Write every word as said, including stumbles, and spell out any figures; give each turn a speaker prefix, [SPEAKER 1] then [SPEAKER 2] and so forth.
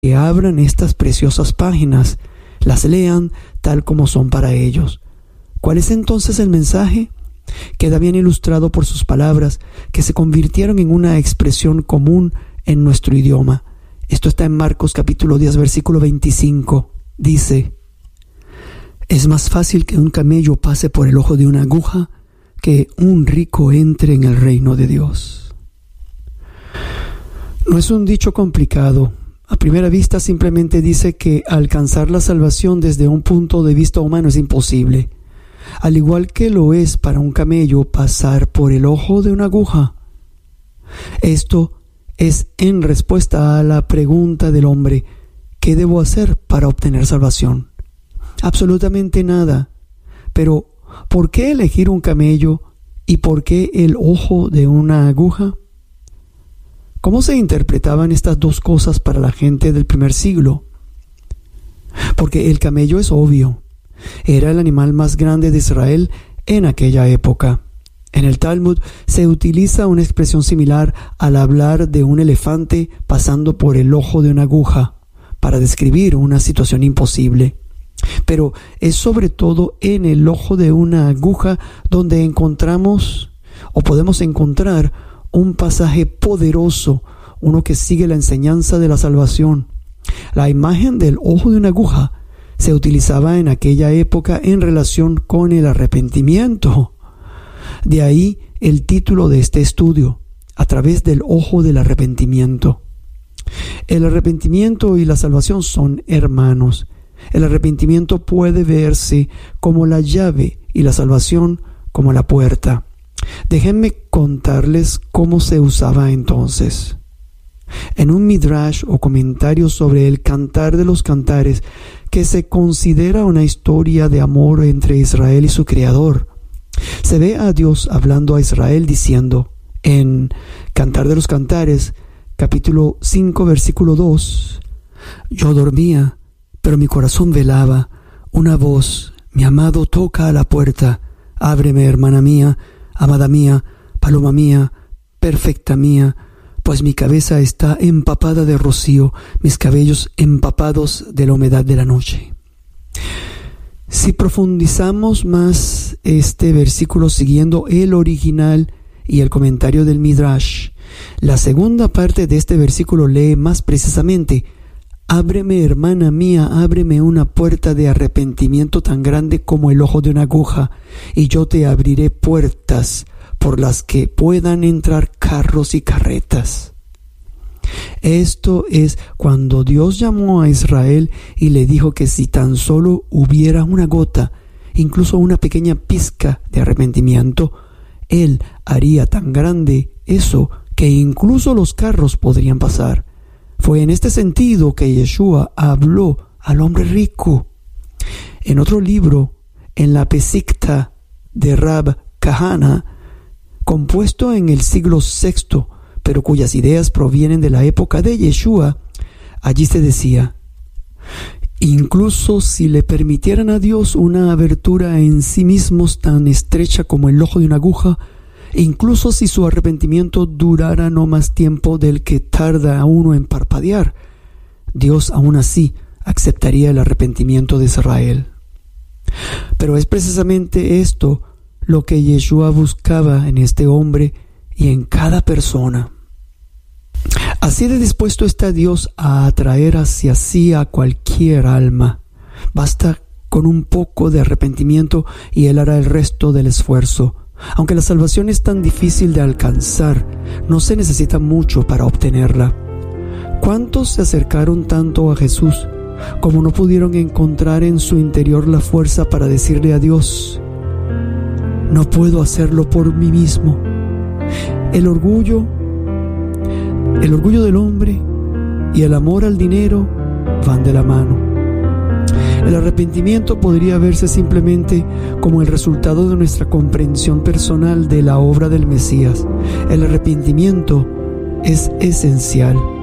[SPEAKER 1] que abran estas preciosas páginas, las lean tal como son para ellos. ¿Cuál es entonces el mensaje? Queda bien ilustrado por sus palabras, que se convirtieron en una expresión común en nuestro idioma. Esto está en Marcos capítulo diez, versículo veinticinco. Dice: es más fácil que un camello pase por el ojo de una aguja que un rico entre en el reino de Dios. No es un dicho complicado. A primera vista simplemente dice que alcanzar la salvación desde un punto de vista humano es imposible, al igual que lo es para un camello pasar por el ojo de una aguja. Esto es en respuesta a la pregunta del hombre: ¿qué debo hacer para obtener salvación? Absolutamente nada. Pero, ¿por qué elegir un camello y por qué el ojo de una aguja? ¿Cómo se interpretaban estas dos cosas para la gente del primer siglo? Porque el camello es obvio. Era el animal más grande de Israel en aquella época. En el Talmud se utiliza una expresión similar al hablar de un elefante pasando por el ojo de una aguja para describir una situación imposible. Pero es sobre todo en el ojo de una aguja donde encontramos o podemos encontrar un pasaje poderoso, uno que sigue la enseñanza de la salvación. La imagen del ojo de una aguja se utilizaba en aquella época en relación con el arrepentimiento. De ahí el título de este estudio: a través del ojo del arrepentimiento. El arrepentimiento y la salvación son hermanos. El arrepentimiento puede verse como la llave y la salvación como la puerta. Déjenme contarles cómo se usaba entonces. En un midrash o comentario sobre el Cantar de los Cantares, que se considera una historia de amor entre Israel y su Creador, se ve a Dios hablando a Israel diciendo, en Cantar de los Cantares, capítulo cinco, versículo dos: yo dormía, pero mi corazón velaba. Una voz, mi amado, toca a la puerta. Ábreme, hermana mía, amada mía, paloma mía, perfecta mía, pues mi cabeza está empapada de rocío, mis cabellos empapados de la humedad de la noche. Si profundizamos más este versículo siguiendo el original y el comentario del Midrash, la segunda parte de este versículo lee más precisamente: ábreme, hermana mía, ábreme una puerta de arrepentimiento tan grande como el ojo de una aguja, y yo te abriré puertas por las que puedan entrar carros y carretas. Esto es cuando Dios llamó a Israel y le dijo que si tan solo hubiera una gota, incluso una pequeña pizca de arrepentimiento, Él haría tan grande eso que incluso los carros podrían pasar. Fue en este sentido que Yeshua habló al hombre rico. En otro libro, en la Pesikta de Rab Kahana, compuesto en el siglo sexto, pero cuyas ideas provienen de la época de Yeshua, allí se decía: incluso si le permitieran a Dios una abertura en sí mismos tan estrecha como el ojo de una aguja, incluso si su arrepentimiento durara no más tiempo del que tarda uno en parpadear, Dios aún así aceptaría el arrepentimiento de Israel. Pero es precisamente esto lo que Yeshua buscaba en este hombre y en cada persona. Así de dispuesto está Dios a atraer hacia sí a cualquier alma. Basta con un poco de arrepentimiento y Él hará el resto del esfuerzo. Aunque la salvación es tan difícil de alcanzar, no se necesita mucho para obtenerla. ¿Cuántos se acercaron tanto a Jesús como no pudieron encontrar en su interior la fuerza para decirle a Dios: no puedo hacerlo por mí mismo? El orgullo, el orgullo del hombre y el amor al dinero van de la mano. El arrepentimiento podría verse simplemente como el resultado de nuestra comprensión personal de la obra del Mesías. El arrepentimiento es esencial.